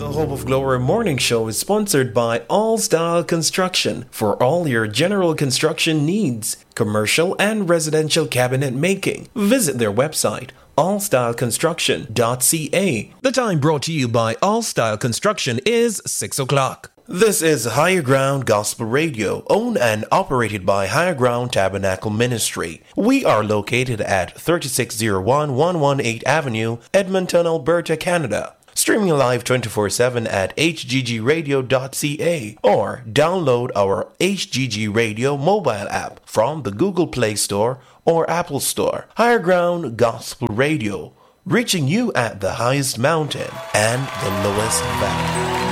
Hope of Glory Morning Show is sponsored by All Style Construction for all your general construction needs, commercial and residential cabinet making. Visit their website, allstyleconstruction.ca. The time brought to you by All Style Construction is 6 o'clock. This is Higher Ground Gospel Radio, owned and operated by Higher Ground Tabernacle Ministry. We are located at 3601 118 Avenue, Edmonton, Alberta, Canada. Streaming live 24/7 at hggradio.ca or download our HGG Radio mobile app from the Google Play Store or Apple Store. Higher Ground Gospel Radio, reaching you at the highest mountain and the lowest valley.